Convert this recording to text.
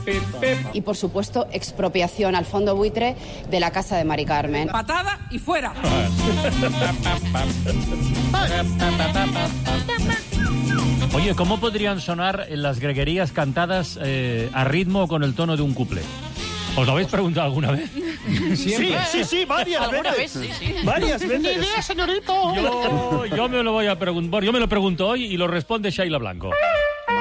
Y, por supuesto, expropiación al fondo buitre de la casa de Mari Carmen. Patada y fuera. Oye, ¿cómo podrían sonar las greguerías cantadas a ritmo o con el tono de un cuplé? ¿Os lo habéis preguntado alguna vez? Sí, varias veces. Varias veces. Ni idea, señorito. Yo me lo voy a preguntar. Yo me lo pregunto hoy y lo responde Sheila Blanco.